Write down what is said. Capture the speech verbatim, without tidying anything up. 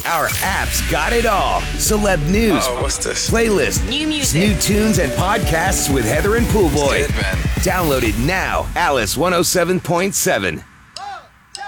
Our app's got it all. Celeb news, Oh, what's this? playlist, New music. new tunes, and podcasts with Heather and Poolboy. Good, man. Download it now. Alice one oh seven point seven.